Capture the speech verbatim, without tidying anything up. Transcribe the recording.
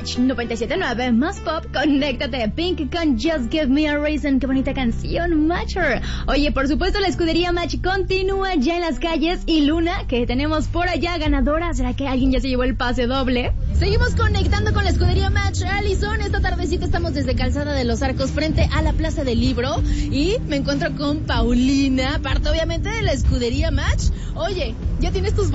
Match noventa y siete punto nueve, más pop, conéctate. Pink con Just Give Me a Reason. Qué bonita canción, Matcher. Oye, por supuesto, la escudería Match continúa ya en las calles. Y Luna, que tenemos por allá ganadora. ¿Será que alguien ya se llevó el pase doble? Seguimos conectando con la escudería Match. Alison, esta tardecita estamos desde Calzada de los Arcos frente a la Plaza del Libro. Y me encuentro con Paulina, parte obviamente de la escudería Match. Oye, ¿ya tienes tus